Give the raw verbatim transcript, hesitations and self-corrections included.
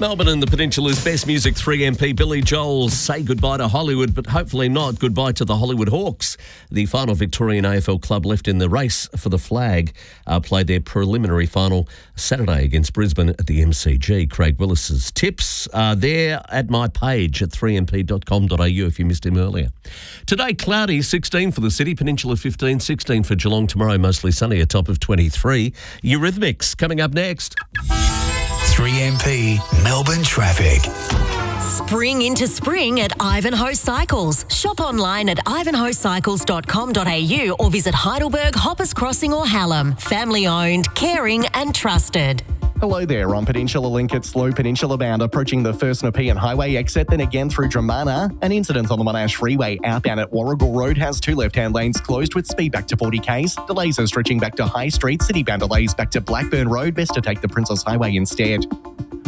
Melbourne and the Peninsula's best music, three M P Billy Joel, say goodbye to Hollywood, but hopefully not goodbye to the Hollywood Hawks. The final Victorian A F L club left in the race for the flag uh, played their preliminary final Saturday against Brisbane at the M C G. Craig Willis's tips are there at my page at three m p dot com dot a u if you missed him earlier. Today, cloudy, sixteen for the city, Peninsula fifteen, sixteen for Geelong. Tomorrow, mostly sunny, a top of twenty-three. Eurythmics coming up next. three M P Melbourne traffic. Spring into spring at Ivanhoe Cycles. Shop online at ivanhoe cycles dot com dot a u or visit Heidelberg, Hoppers Crossing or Hallam. Family owned, caring and trusted. Hello there, on Peninsula Link at Slow Peninsula bound approaching the First Nepean Highway exit, then again through Dramana. An incident on the Monash Freeway outbound at Warrigal Road has two left-hand lanes closed with speed back to forty k's. Delays are stretching back to High Street. City bound delays back to Blackburn Road. Best to take the Princess Highway instead.